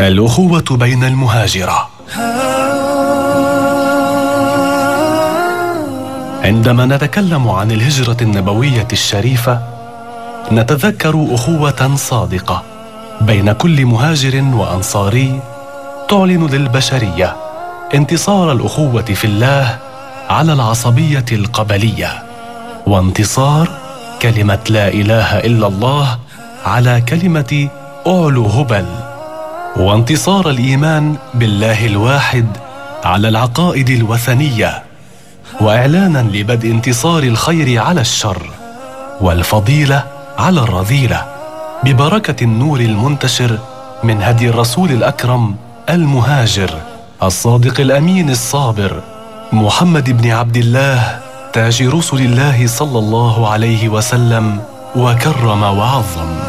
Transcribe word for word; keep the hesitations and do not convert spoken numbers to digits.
الأخوة بين المهاجرة. عندما نتكلم عن الهجرة النبوية الشريفة نتذكر أخوة صادقة بين كل مهاجر وأنصاري تعلن للبشرية انتصار الأخوة في الله على العصبية القبلية، وانتصار كلمة لا إله إلا الله على كلمة أعلو هبل، وانتصار الإيمان بالله الواحد على العقائد الوثنية، وإعلانا لبدء انتصار الخير على الشر والفضيلة على الرذيلة ببركة النور المنتشر من هدي الرسول الأكرم المهاجر الصادق الأمين الصابر محمد بن عبد الله تاج رسل الله صلى الله عليه وسلم وكرم وعظم.